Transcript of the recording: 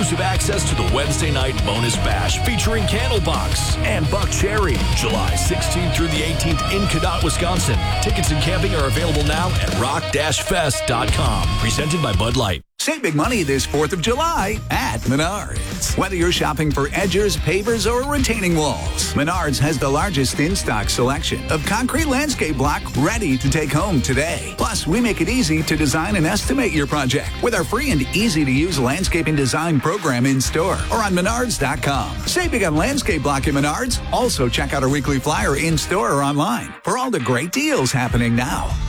exclusive access to the Wednesday night bonus bash featuring Candlebox and Buck Cherry, July 16th through the 18th in Cadott, Wisconsin. Tickets and camping are available now at rock-fest.com. Presented by Bud Light. Save big money this 4th of July at Menards. Whether you're shopping for edgers, pavers, or retaining walls, Menards has the largest in-stock selection of concrete landscape block ready to take home today. Plus, we make it easy to design and estimate your project with our free and easy-to-use landscaping design program in-store or on Menards.com. Save big on landscape block at Menards. Also, check out our weekly flyer in-store or online for all the great deals happening now.